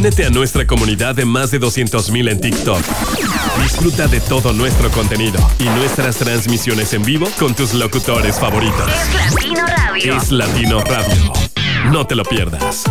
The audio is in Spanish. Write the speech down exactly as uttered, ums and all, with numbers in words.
Únete a nuestra comunidad de más de doscientos mil en TikTok. Disfruta de todo nuestro contenido y nuestras transmisiones en vivo con tus locutores favoritos. Es Latino Radio. Es Latino Radio. No te lo pierdas.